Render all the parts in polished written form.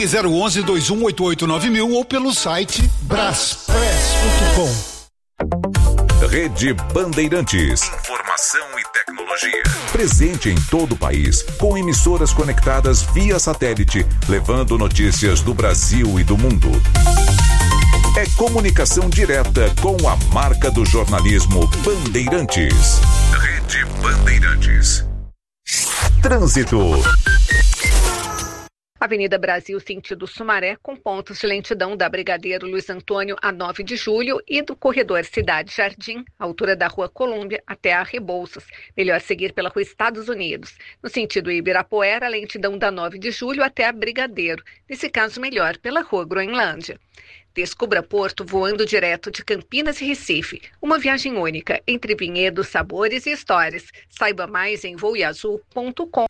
Ligue 011-2188-9000 ou pelo site braspress.com. Rede Bandeirantes. Informação e tecnologia. Presente em todo o país, com emissoras conectadas via satélite, levando notícias do Brasil e do mundo. É comunicação direta com a marca do jornalismo Bandeirantes. Rede Bandeirantes. Trânsito. Avenida Brasil, sentido Sumaré, com pontos de lentidão da Brigadeiro Luiz Antônio a 9 de julho e do corredor Cidade Jardim, altura da Rua Colômbia, até a Rebouças. Melhor seguir pela Rua Estados Unidos. No sentido Ibirapuera, lentidão da 9 de julho até a Brigadeiro. Nesse caso, melhor pela Rua Groenlândia. Descubra Porto voando direto de Campinas e Recife. Uma viagem única entre vinhedos, sabores e histórias. Saiba mais em voeazul.com.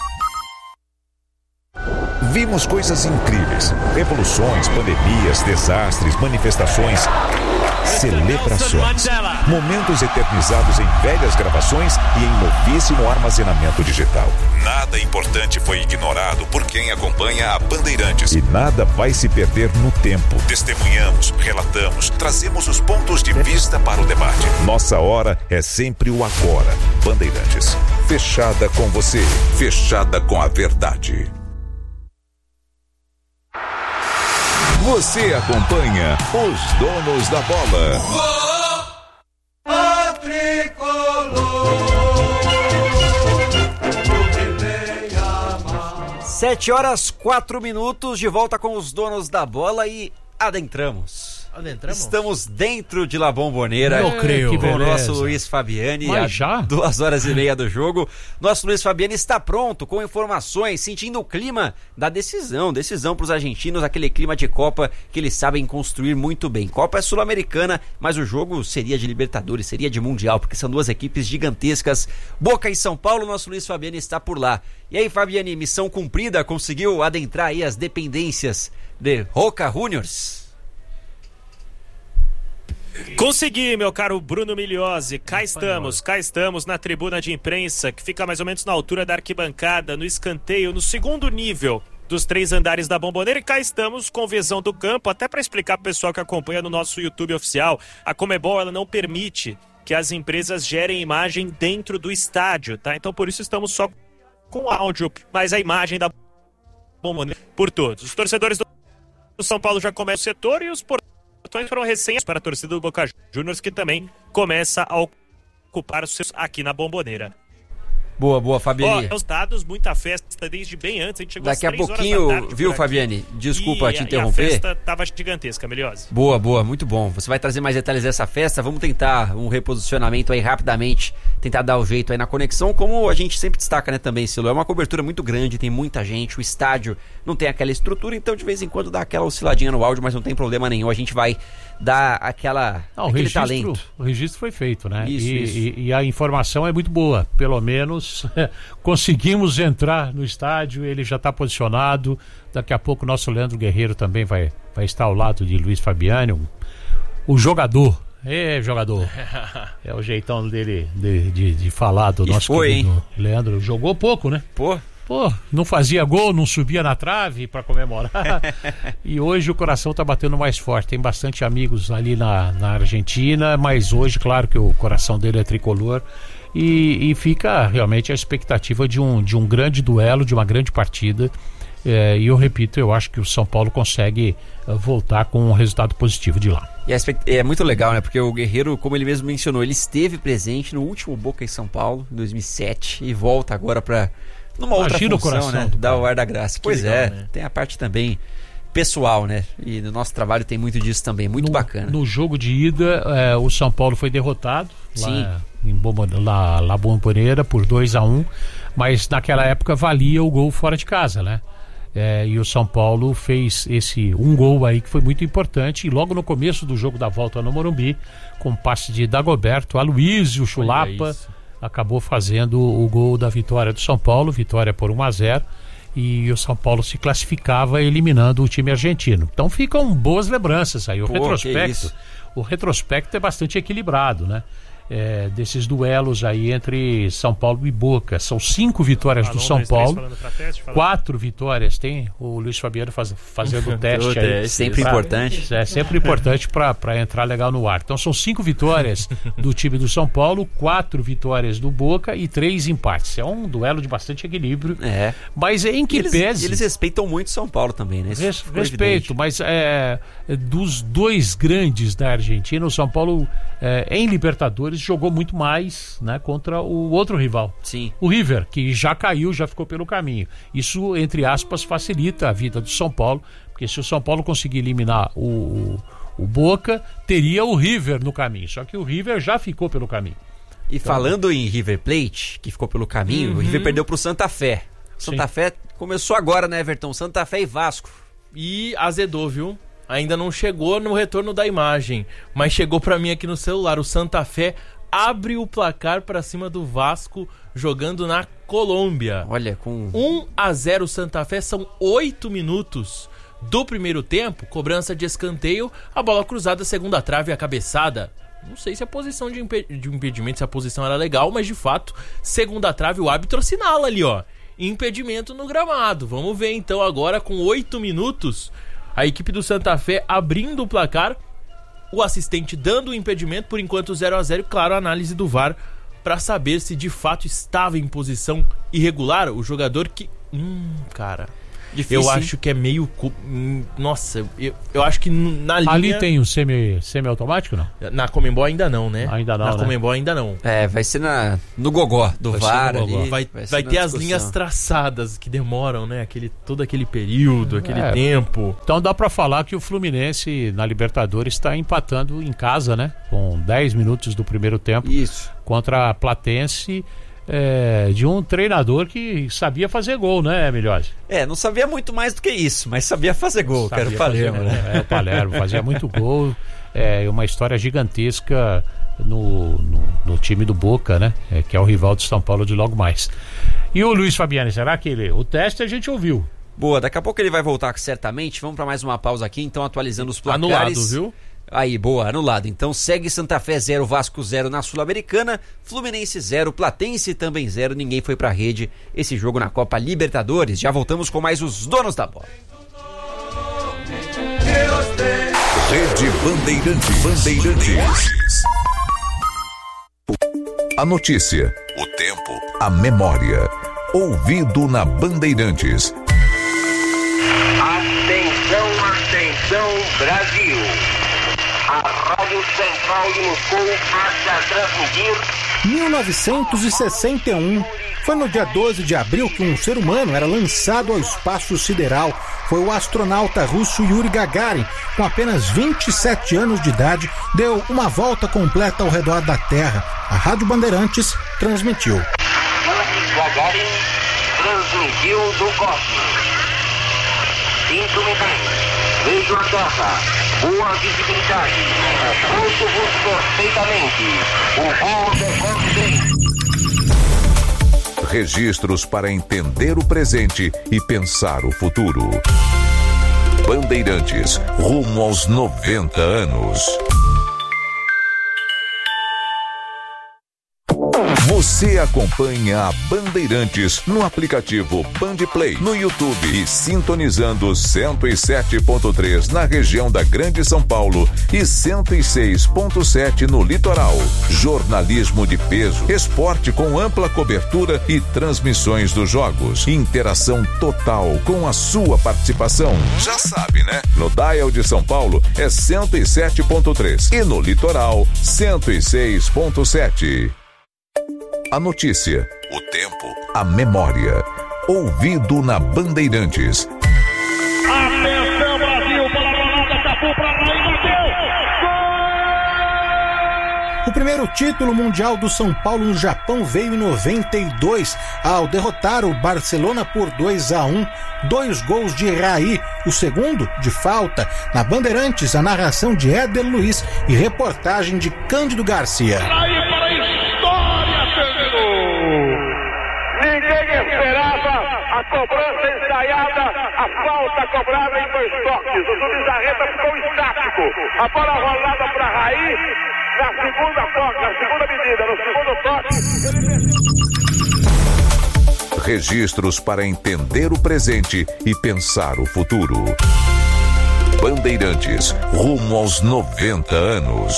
Vimos coisas incríveis, revoluções, pandemias, desastres, manifestações, celebrações, momentos eternizados em velhas gravações e em novíssimo armazenamento digital. Nada importante foi ignorado por quem acompanha a Bandeirantes. E nada vai se perder no tempo. Testemunhamos, relatamos, trazemos os pontos de vista para o debate. Nossa hora é sempre o agora. Bandeirantes, fechada com você, fechada com a verdade. Você acompanha os donos da bola. A tricolor. 7h04, de volta com os donos da bola e adentramos. Estamos dentro de La Bombonera. Não creio. Com o nosso Luiz Fabiani. Mas já? 2h30 do jogo. Nosso Luiz Fabiani está pronto com informações, sentindo o clima da decisão para os argentinos, aquele clima de Copa que eles sabem construir muito bem. Copa é sul-americana, mas o jogo seria de Libertadores, seria de Mundial, porque são duas equipes gigantescas. Boca e São Paulo, nosso Luiz Fabiani está por lá. E aí, Fabiani, missão cumprida? Conseguiu adentrar aí as dependências de Boca Juniors? Consegui, meu caro Bruno Migliozzi. Cá estamos na tribuna de imprensa, que fica mais ou menos na altura da arquibancada, no escanteio, no segundo nível dos 3 andares da Bombonera, e cá estamos com visão do campo, até para explicar para o pessoal que acompanha no nosso YouTube oficial. A Conmebol, ela não permite que as empresas gerem imagem dentro do estádio, tá? Então por isso estamos só com áudio, mas a imagem da Bombonera por todos. Os torcedores do São Paulo já começam o setor e os portões foram recém para a torcida do Boca Juniors, que também começa a ocupar os seus aqui na Bombonera. Boa, Fabiani. Os dados, muita festa desde bem antes. A gente chegou daqui a pouquinho, viu, Fabiani? Desculpa te interromper. A festa tava gigantesca, Migliozzi. Boa, muito bom. Você vai trazer mais detalhes dessa festa. Vamos tentar um reposicionamento aí rapidamente, tentar dar o jeito aí na conexão, como a gente sempre destaca, né, também, Silo. É uma cobertura muito grande, tem muita gente, o estádio não tem aquela estrutura, então de vez em quando dá aquela osciladinha no áudio, mas não tem problema nenhum. A gente vai dar aquele talento. O registro foi feito, né? Isso. E a informação é muito boa. Pelo menos conseguimos entrar no estádio, ele já está posicionado. Daqui a pouco o nosso Leandro Guerreiro também vai estar ao lado de Luiz Fabiani, o jogador. Jogador. É o jeitão dele de falar do nosso querido Leandro. Jogou pouco, né? Pô, não fazia gol, não subia na trave para comemorar. E hoje o coração tá batendo mais forte. Tem bastante amigos ali na Argentina, mas hoje, claro que o coração dele é tricolor. E fica realmente a expectativa de um grande duelo, de uma grande partida. E eu repito, eu acho que o São Paulo consegue voltar com um resultado positivo de lá. E é muito legal, né? Porque o Guerreiro, como ele mesmo mencionou, ele esteve presente no último Boca em São Paulo, em 2007, e volta agora para numa outra função, né? Dar o ar da graça. Pois legal, né? Tem a parte também pessoal, né? E no nosso trabalho tem muito disso também, muito bacana. No jogo de ida, o São Paulo foi derrotado. Sim. Lá em La Bombonera por 2-1, mas naquela época valia o gol fora de casa, né? E o São Paulo fez esse um gol aí que foi muito importante, e logo no começo do jogo da volta no Morumbi, com passe de Dagoberto, Aloysio Chulapa acabou fazendo o gol da vitória do São Paulo, vitória por 1-0, e o São Paulo se classificava eliminando o time argentino. Então ficam boas lembranças aí. O retrospecto é bastante equilibrado, né? desses duelos aí entre São Paulo e Boca. São 5 vitórias do São Paulo, 4 vitórias. Tem o Luiz Fabiano fazendo o teste aí. Sempre importante. É sempre importante para entrar legal no ar. Então são 5 vitórias do time do São Paulo, 4 vitórias do Boca e 3 empates. É um duelo de bastante equilíbrio. Mas em que pese... Eles respeitam muito São Paulo também, né? Respeito, mas dos 2 grandes da Argentina, o São Paulo em Libertadores jogou muito mais, né, contra o outro rival. Sim. O River, que já caiu, já ficou pelo caminho. Isso, entre aspas, facilita a vida do São Paulo, porque se o São Paulo conseguir eliminar o Boca, teria o River no caminho. Só que o River já ficou pelo caminho. E então, falando em River Plate, que ficou pelo caminho, o River perdeu pro Santa Fé. Santa Fé começou agora, né, Everton? Santa Fé e Vasco. E azedou, viu? Ainda não chegou no retorno da imagem, mas chegou pra mim aqui no celular. O Santa Fé abre o placar pra cima do Vasco, jogando na Colômbia. Olha, com 1-0 Santa Fé, são 8 minutos do primeiro tempo. Cobrança de escanteio, a bola cruzada, segunda trave, a cabeçada. Não sei se a posição de impedimento, se a posição era legal, mas de fato, segunda trave, o árbitro assinala ali, ó. Impedimento no gramado. Vamos ver então agora com 8 minutos... A equipe do Santa Fé abrindo o placar, o assistente dando o impedimento, por enquanto 0-0, claro, a análise do VAR para saber se de fato estava em posição irregular o jogador que... cara... Difícil, eu acho que é meio... Nossa, eu acho que na linha... Ali tem o semi-automático, não? Na Conmebol ainda não, né? Ainda não, na Conmebol ainda não. Vai ser no gogó do VAR ali. Vai ter as linhas traçadas que demoram, né? Todo aquele período, aquele tempo. Então dá pra falar que o Fluminense na Libertadores está empatando em casa, né? Com 10 minutos do primeiro tempo. Isso. Contra a Platense... de um treinador que sabia fazer gol, né, Milhose? Não sabia muito mais do que isso, mas sabia fazer gol, que era o Palermo, né? O Palermo fazia muito gol, uma história gigantesca no time do Boca, né? Que é o rival de São Paulo de logo mais. E o Luiz Fabiano, será que o teste a gente ouviu? Boa, daqui a pouco ele vai voltar certamente. Vamos para mais uma pausa aqui, então, atualizando os placares. Anulado, viu? Aí, boa, anulado. Então segue Santa Fé 0, Vasco 0 na Sul-Americana, Fluminense 0, Platense também 0, ninguém foi pra rede. Esse jogo na Copa Libertadores. Já voltamos com mais os donos da bola. Rede Bandeirantes. A notícia, o tempo, a memória. Ouvido na Bandeirantes. Atenção, Brasil. A Rádio Central de Moscou passa a transmitir... 1961 foi no dia 12 de abril que um ser humano era lançado ao espaço sideral. Foi o astronauta russo Yuri Gagarin, com apenas 27 anos de idade, deu uma volta completa ao redor da Terra. A Rádio Bandeirantes transmitiu. Yuri Gagarin transmitiu do cosmos. 5 minutos. Vejo a Terra. Boa visibilidade. Ouço-vos perfeitamente. O voo decorre bem. Registros para entender o presente e pensar o futuro. Bandeirantes, rumo aos 90 anos. Você acompanha a Bandeirantes no aplicativo Bandplay, no YouTube e sintonizando 107.3 na região da Grande São Paulo e 106.7 no litoral. Jornalismo de peso, esporte com ampla cobertura e transmissões dos jogos. Interação total com a sua participação. Já sabe, né? No dial de São Paulo é 107.3 e no litoral 106.7. A notícia, o tempo, a memória. Ouvido na Bandeirantes. Atenção, Brasil, para a bolada, Cafu para lá e bateu. O primeiro título mundial do São Paulo no Japão veio em 92, ao derrotar o Barcelona por 2-1, 2 gols de Raí, o segundo de falta. Na Bandeirantes, a narração de Éder Luiz e reportagem de Cândido Garcia. Ninguém esperava a cobrança ensaiada, a falta cobrada em 2 toques. O juiz Arreta ficou estático. A bola rolada para Raí, na segunda toque, na segunda medida, no segundo toque. Registros para entender o presente e pensar o futuro. Bandeirantes, rumo aos 90 anos.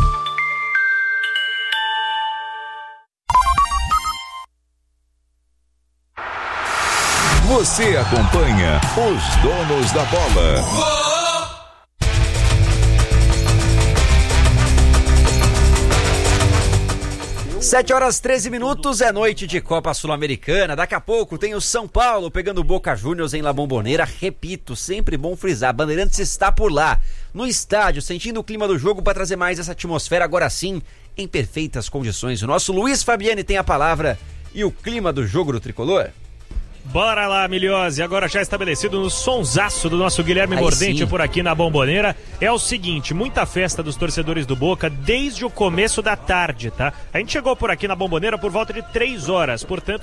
Você acompanha os donos da bola. 7h13, é noite de Copa Sul-Americana. Daqui a pouco tem o São Paulo pegando o Boca Juniors em La Bombonera. Repito, sempre bom frisar, Bandeirantes está por lá, no estádio, sentindo o clima do jogo para trazer mais essa atmosfera, agora sim, em perfeitas condições. O nosso Luiz Fabiani tem a palavra e o clima do jogo do Tricolor. Bora lá, Miliose, agora já estabelecido no sonsaço do nosso Guilherme Mordente por aqui na Bombonera, é o seguinte, muita festa dos torcedores do Boca desde o começo da tarde, tá? A gente chegou por aqui na Bombonera por volta de 3 horas, portanto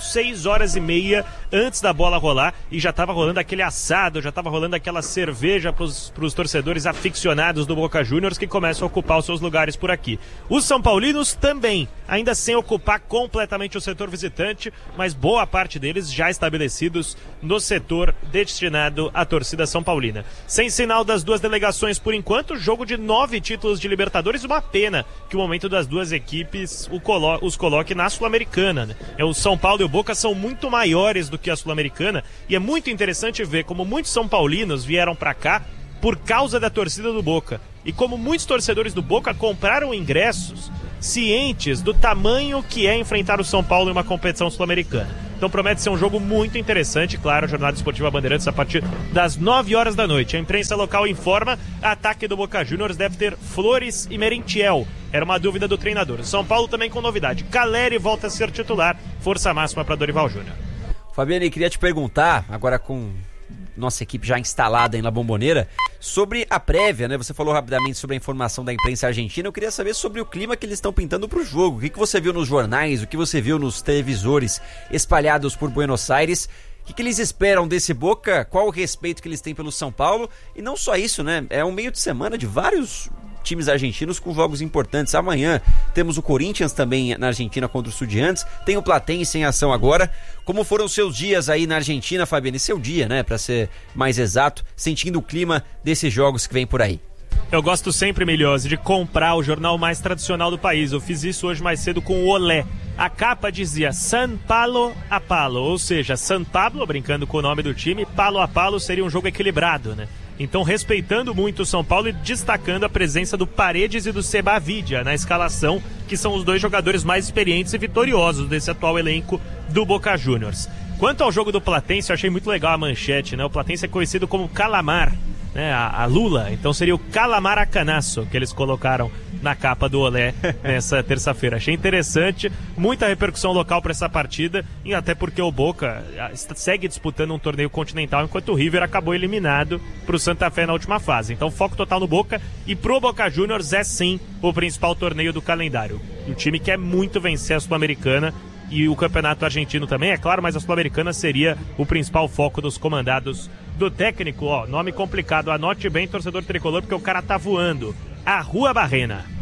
6h30 antes da bola rolar, e já tava rolando aquele assado, já tava rolando aquela cerveja pros torcedores aficionados do Boca Juniors que começam a ocupar os seus lugares por aqui. Os São Paulinos também, ainda sem ocupar completamente o setor visitante, mas boa parte deles já estabelecidos no setor destinado à torcida São Paulina. Sem sinal das duas delegações por enquanto, jogo de 9 títulos de Libertadores, uma pena que o momento das duas equipes os coloque na Sul-Americana, né? O São Paulo e o Boca são muito maiores do que a Sul-Americana e é muito interessante ver como muitos São Paulinos vieram para cá por causa da torcida do Boca e como muitos torcedores do Boca compraram ingressos cientes do tamanho que é enfrentar o São Paulo em uma competição sul-americana. Então promete ser um jogo muito interessante, claro, a Jornada Esportiva Bandeirantes a partir das 9 horas da noite. A imprensa local informa, ataque do Boca Juniors deve ter Flores e Merentiel. Era uma dúvida do treinador. São Paulo também com novidade. Caleri volta a ser titular, força máxima para Dorival Júnior. Fabiane, queria te perguntar, agora com nossa equipe já instalada em La Bombonera, sobre a prévia, né? Você falou rapidamente sobre a informação da imprensa argentina. Eu queria saber sobre o clima que eles estão pintando para o jogo. O que você viu nos jornais, o que você viu nos televisores espalhados por Buenos Aires? O que eles esperam desse Boca? Qual o respeito que eles têm pelo São Paulo? E não só isso, né? É um meio de semana de vários times argentinos com jogos importantes. Amanhã temos o Corinthians também na Argentina contra o Estudiantes, tem o Platense em ação agora. Como foram seus dias aí na Argentina, Fabiane? Seu dia, né, para ser mais exato, sentindo o clima desses jogos que vem por aí. Eu gosto sempre, Miliose, de comprar o jornal mais tradicional do país. Eu fiz isso hoje mais cedo com o Olé. A capa dizia San Paulo a Palo, ou seja, San Pablo, brincando com o nome do time, Palo a Palo seria um jogo equilibrado, né? Então, respeitando muito o São Paulo e destacando a presença do Paredes e do Sebavidia na escalação, que são os dois jogadores mais experientes e vitoriosos desse atual elenco do Boca Juniors. Quanto ao jogo do Platense, eu achei muito legal a manchete, né? O Platense é conhecido como Calamar, né? A Lula, então seria o Calamar Acanaço que eles colocaram na capa do Olé nessa terça-feira. Achei interessante, muita repercussão local para essa partida, e até porque o Boca segue disputando um torneio continental, enquanto o River acabou eliminado para o Santa Fé na última fase. Então foco total no Boca, e pro Boca Juniors é sim o principal torneio do calendário. O time quer muito vencer a Sul-Americana e o campeonato argentino também, é claro, mas a Sul-Americana seria o principal foco dos comandados do técnico. Ó, nome complicado, anote bem, torcedor tricolor, porque o cara tá voando. Arrua Barrena.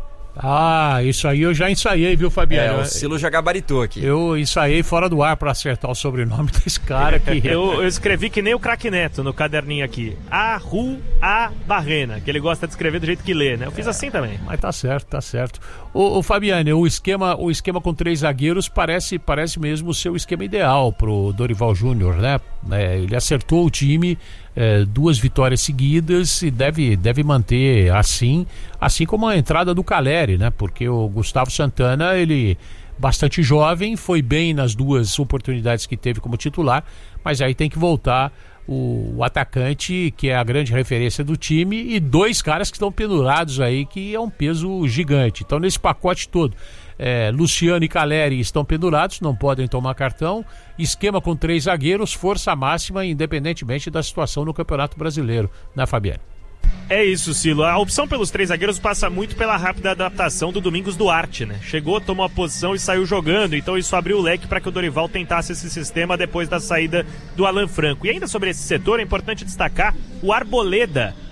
Ah, isso aí eu já ensaiei, viu, Fabiano? O Silo já gabaritou aqui. Eu ensaiei fora do ar pra acertar o sobrenome desse cara aqui. eu escrevi que nem o Craque Neto no caderninho aqui. Arrua Barrena, que ele gosta de escrever do jeito que lê, né? Eu fiz assim também. Mas tá certo, tá certo. Ô Fabiano, o esquema com 3 zagueiros parece mesmo o seu esquema ideal pro Dorival Júnior, né? Ele acertou o time, 2 vitórias seguidas, e deve manter assim como a entrada do Caleri, né? Porque o Gustavo Santana, ele bastante jovem, foi bem nas 2 oportunidades que teve como titular, mas aí tem que voltar o atacante, que é a grande referência do time, e 2 caras que estão pendurados aí, que é um peso gigante. Então, nesse pacote todo, Luciano e Caleri estão pendurados, não podem tomar cartão. Esquema com 3 zagueiros, força máxima, independentemente da situação no Campeonato Brasileiro, né, Fabiano? É isso, Silo. A opção pelos 3 zagueiros passa muito pela rápida adaptação do Domingos Duarte, né? Chegou, tomou a posição e saiu jogando, então isso abriu o leque para que o Dorival tentasse esse sistema depois da saída do Alan Franco. E ainda sobre esse setor, é importante destacar o Arboleda,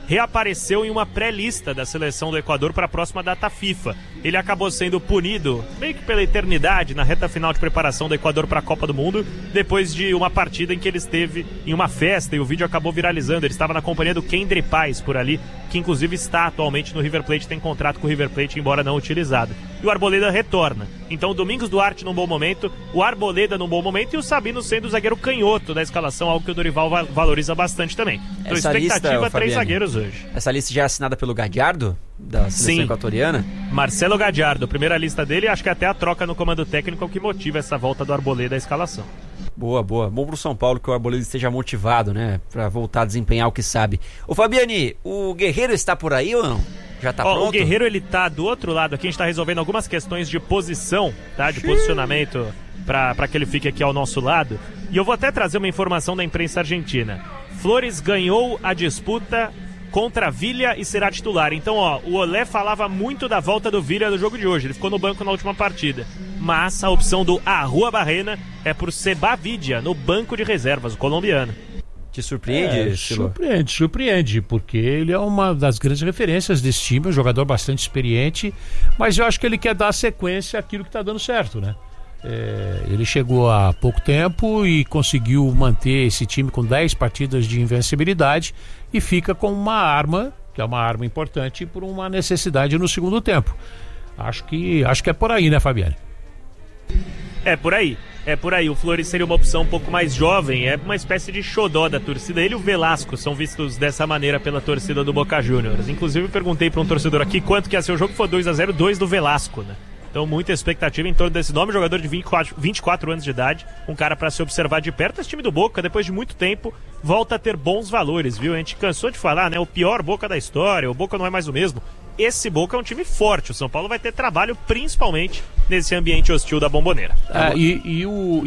reapareceu em uma pré-lista da seleção do Equador para a próxima data FIFA. Ele acabou sendo punido, meio que pela eternidade, na reta final de preparação do Equador para a Copa do Mundo, depois de uma partida em que ele esteve em uma festa e o vídeo acabou viralizando. Ele estava na companhia do Kendry Páez por ali, que inclusive está atualmente no River Plate, tem contrato com o River Plate, embora não utilizado. E o Arboleda retorna. Então o Domingos Duarte num bom momento, o Arboleda num bom momento e o Sabino sendo o zagueiro canhoto da escalação, algo que o Dorival valoriza bastante também. Então expectativa, 3 zagueiros hoje. Essa lista já é assinada pelo Gadiardo, da seleção equatoriana? Marcelo Gadiardo, primeira lista dele, acho que até a troca no comando técnico é o que motiva essa volta do Arboleda à escalação. Boa. Bom pro São Paulo que o Arboleda esteja motivado, né? Pra voltar a desempenhar o que sabe. Ô Fabiani, o Guerreiro está por aí ou não? Já tá pronto? O Guerreiro, ele tá do outro lado aqui, a gente tá resolvendo algumas questões de posição, tá? De posicionamento pra que ele fique aqui ao nosso lado. E eu vou até trazer uma informação da imprensa argentina. Flores ganhou a disputa contra Villa e será titular. Então, o Olé falava muito da volta do Villa no jogo de hoje. Ele ficou no banco na última partida. Mas a opção do Arrua Barrena é por Seba Vidia, no banco de reservas, o colombiano. Te surpreende, surpreende, porque ele é uma das grandes referências desse time, um jogador bastante experiente, mas eu acho que ele quer dar sequência àquilo que está dando certo, né? Ele chegou há pouco tempo e conseguiu manter esse time com 10 partidas de invencibilidade e fica com uma arma, que é uma arma importante, por uma necessidade no segundo tempo. Acho que é por aí, né, Fabiane? É por aí, o Flores seria uma opção um pouco mais jovem, é uma espécie de xodó da torcida. Ele e o Velasco são vistos dessa maneira pela torcida do Boca Juniors. Inclusive eu perguntei para um torcedor aqui quanto que ia ser o jogo, foi 2-0, 2 do Velasco, né? Então muita expectativa em torno desse nome, jogador de 24 anos de idade, um cara para se observar de perto. Esse time do Boca, depois de muito tempo, volta a ter bons valores, viu? A gente cansou de falar, né? O pior Boca da história, o Boca não é mais o mesmo. Esse Boca é um time forte, o São Paulo vai ter trabalho principalmente nesse ambiente hostil da Bombonera. E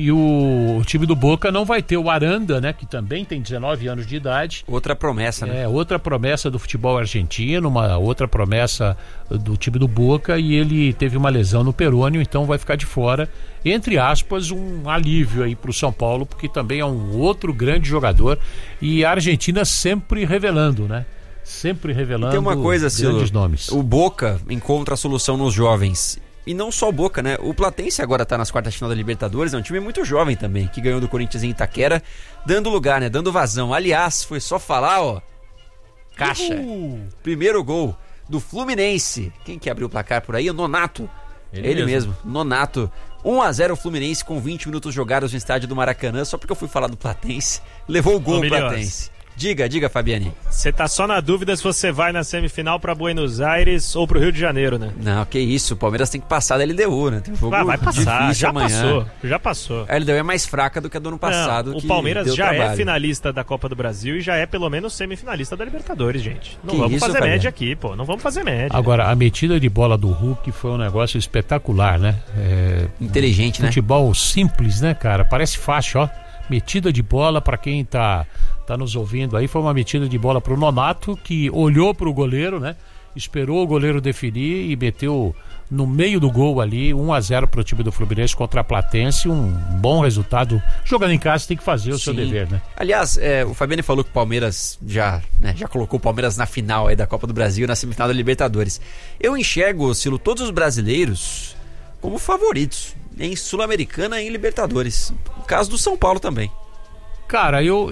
o time do Boca não vai ter o Aranda, né, que também tem 19 anos de idade. Outra promessa, né? Outra promessa do futebol argentino, uma outra promessa do time do Boca, e ele teve uma lesão no perônio, então vai ficar de fora. Entre aspas, um alívio aí pro São Paulo, porque também é um outro grande jogador, e a Argentina sempre revelando, né? Sempre revelando. E tem uma coisa, grandes nomes. O Boca encontra a solução nos jovens. E não só o Boca, né? O Platense agora tá nas quartas de final da Libertadores, é um time muito jovem também, que ganhou do Corinthians em Itaquera, dando lugar, né? Dando vazão. Aliás, foi só falar, caixa. Primeiro gol do Fluminense. Quem que abriu o placar por aí? O Nonato. Ele mesmo, Nonato. 1-0 o Fluminense com 20 minutos jogados no estádio do Maracanã, só porque eu fui falar do Platense. Levou o gol o Platense. Diga, Fabiani. Você tá só na dúvida se você vai na semifinal pra Buenos Aires ou pro Rio de Janeiro, né? Não, que isso, o Palmeiras tem que passar da LDU, né? Tem um jogo vai passar, já amanhã. passou. A LDU é mais fraca do que a do ano passado. Não, o Palmeiras já é finalista da Copa do Brasil e já é pelo menos semifinalista da Libertadores, gente. Não vamos fazer média aqui, pô, não vamos fazer média. Agora, a metida de bola do Hulk foi um negócio espetacular, né? Inteligente, né? Futebol simples, né, cara? Parece fácil, ó. Metida de bola, pra quem tá nos ouvindo aí, foi uma metida de bola pro Nonato, que olhou pro goleiro, né? Esperou o goleiro definir e meteu no meio do gol ali, 1-0 pro time do Fluminense contra a Platense, um bom resultado. Jogando em casa tem que fazer o seu dever, né? Aliás, o Fabiani falou que o Palmeiras já colocou o Palmeiras na final aí da Copa do Brasil, na semifinal da Libertadores. Eu enxergo, Cilo, todos os brasileiros como favoritos em Sul-Americana e em Libertadores. No caso do São Paulo também. Cara, eu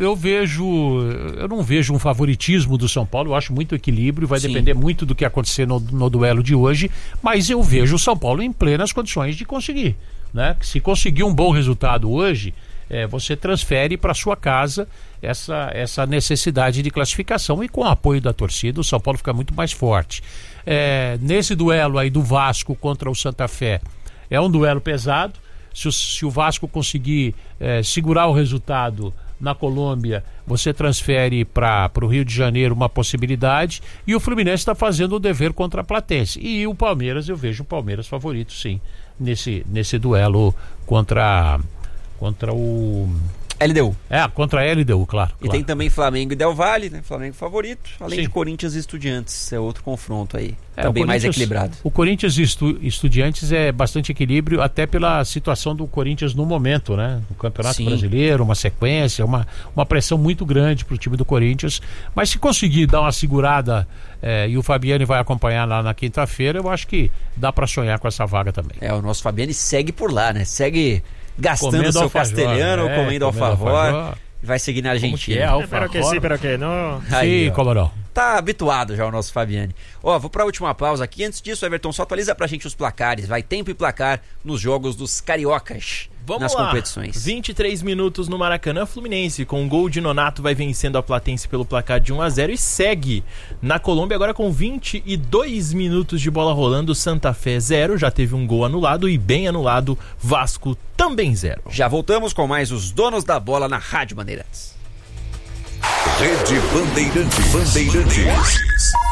não vejo um favoritismo do São Paulo, eu acho muito equilíbrio, vai depender muito do que acontecer no duelo de hoje, mas eu vejo o São Paulo em plenas condições de conseguir, né? Se conseguir um bom resultado hoje, você transfere para sua casa essa necessidade de classificação, e com o apoio da torcida o São Paulo fica muito mais forte. Nesse duelo aí do Vasco contra o Santa Fé, é um duelo pesado. Se o Vasco conseguir segurar o resultado na Colômbia, você transfere para o Rio de Janeiro uma possibilidade, e o Fluminense está fazendo o dever contra a Platense. E o Palmeiras, eu vejo o Palmeiras favorito, sim, nesse duelo contra o LDU. Contra a LDU, claro. E tem também Flamengo e Del Valle, né? Flamengo favorito, além Sim. de Corinthians e Estudiantes, é outro confronto aí, também mais equilibrado. O Corinthians e Estudiantes é bastante equilíbrio, até pela situação do Corinthians no momento, né? No Campeonato Brasileiro, uma sequência, uma pressão muito grande pro time do Corinthians, mas se conseguir dar uma segurada e o Fabiani vai acompanhar lá na quinta-feira, eu acho que dá para sonhar com essa vaga também. O nosso Fabiani segue por lá, né? Segue gastando comendo seu alfajor, castelhano, comendo alfajor. Vai seguir na Argentina. Pero que não. Sim, Colorão. Tá habituado já o nosso Fabiani. Vou pra última pausa aqui. Antes disso, Everton, só atualiza pra gente os placares. Vai tempo e placar nos jogos dos cariocas. Vamos nas lá. competições. 23 minutos no Maracanã. Fluminense com um gol de Nonato vai vencendo a Platense pelo placar de 1-0 e segue na Colômbia agora com 22 minutos de bola rolando. Santa Fé 0, já teve um gol anulado e bem anulado. Vasco também 0. Já voltamos com mais os donos da bola na Rádio Bandeirantes. Rede Bandeirantes.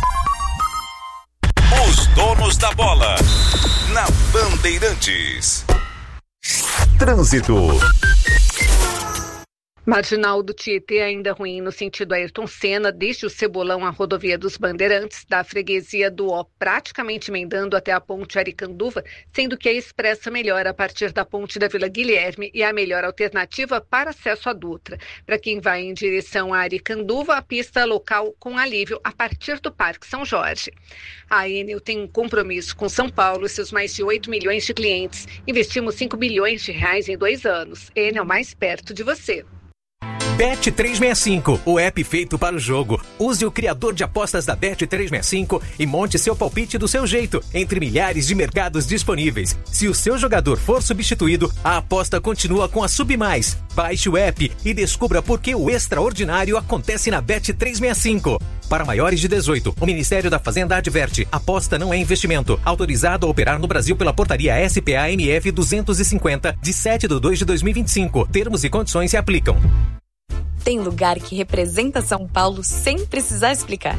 Os donos da bola na Bandeirantes. Trânsito. Marginal do Tietê ainda ruim no sentido Ayrton Senna, desde o Cebolão à rodovia dos Bandeirantes, da freguesia do Ó, praticamente emendando até a ponte Aricanduva, sendo que a expressa melhora a partir da ponte da Vila Guilherme e a melhor alternativa para acesso à Dutra. Para quem vai em direção a Aricanduva, a pista local com alívio a partir do Parque São Jorge. A Enel tem um compromisso com São Paulo e seus mais de 8 milhões de clientes. Investimos 5 bilhões de reais em 2 anos. Enel mais perto de você. Bet365, o app feito para o jogo. Use o criador de apostas da Bet365 e monte seu palpite do seu jeito, entre milhares de mercados disponíveis. Se o seu jogador for substituído, a aposta continua com a Submais. Baixe o app e descubra por que o extraordinário acontece na Bet365. Para maiores de 18, o Ministério da Fazenda adverte: aposta não é investimento. Autorizado a operar no Brasil pela portaria SPA-MF 250, de 7/2/2025. Termos e condições se aplicam. Tem lugar que representa São Paulo sem precisar explicar.